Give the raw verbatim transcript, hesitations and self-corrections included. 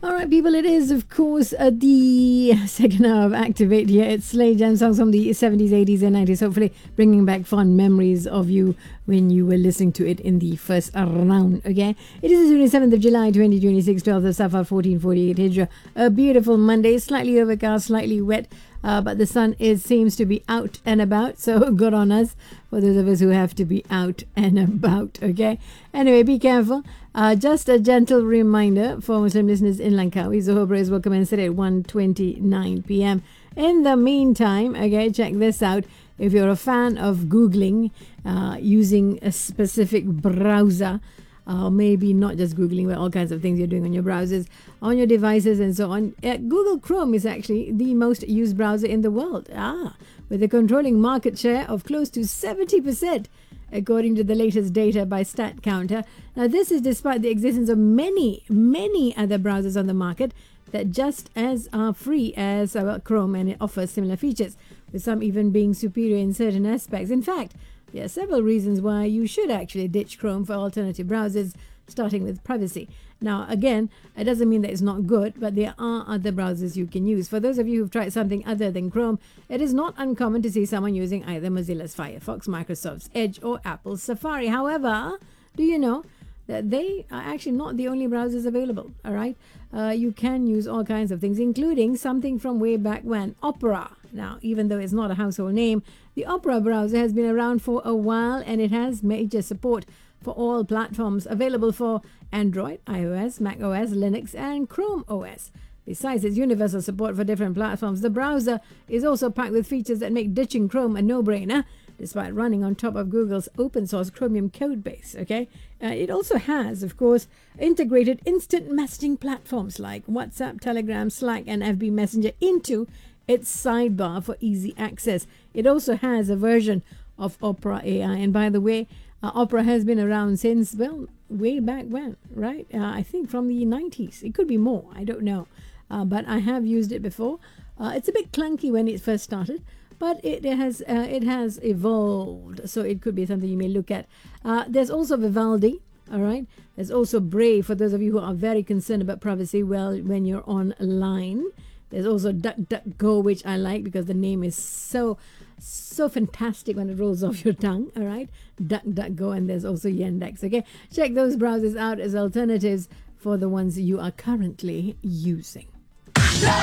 All right, people, it is, of course, uh, the second hour of Activate here. It's Slay Jam songs from the seventies, eighties, and nineties, hopefully bringing back fond memories of you when you were listening to it in the first round, okay? It is the twenty-seventh of July, twenty twenty-six, twelfth of Safar, fourteen forty-eight Hijrah. A beautiful Monday, slightly overcast, slightly wet, uh, but the sun is seems to be out and about, so good on us for those of us who have to be out and about, okay? Anyway, be careful. Uh, just a gentle reminder for Muslim listeners in Langkawi, Zohar prayers will commence at one twenty-nine p.m. In the meantime, okay, check this out. If you're a fan of Googling uh, using a specific browser, uh, maybe not just Googling, but all kinds of things you're doing on your browsers, on your devices and so on, uh, Google Chrome is actually the most used browser in the world. Ah, with a controlling market share of close to seventy percent. According to the latest data by StatCounter. Now, this is despite the existence of many, many other browsers on the market that just as are free as uh, Chrome, and it offers similar features, with some even being superior in certain aspects. In fact, there are several reasons why you should actually ditch Chrome for alternative browsers, starting with privacy. Now, again, it doesn't mean that it's not good, but there are other browsers you can use. For those of you who've tried something other than Chrome, it is not uncommon to see someone using either Mozilla's Firefox, Microsoft's Edge, or Apple's Safari. However, do you know that they are actually not the only browsers available, all right? Uh, you can use all kinds of things, including something from way back when, Opera. Now, even though it's not a household name, the Opera browser has been around for a while, and it has major support for all platforms, available for Android, iOS, macOS, Linux, and Chrome O S. Besides its universal support for different platforms, the browser is also packed with features that make ditching Chrome a no-brainer, despite running on top of Google's open-source Chromium codebase, okay? Uh, it also has, of course, integrated instant messaging platforms like WhatsApp, Telegram, Slack, and F B Messenger into its sidebar for easy access. It also has a version of Opera A I, and by the way, Uh, Opera has been around since, well, way back when, right? Uh, I think from the nineties. It could be more. I don't know. Uh, but I have used it before. Uh, it's a bit clunky when it first started, but it, it has uh, it has evolved. So it could be something you may look at. Uh, there's also Vivaldi, all right? There's also Brave for those of you who are very concerned about privacy well when you're online. There's also DuckDuckGo, which I like because the name is so, so fantastic when it rolls off your tongue, all right? DuckDuckGo, and there's also Yandex, okay? Check those browsers out as alternatives for the ones you are currently using.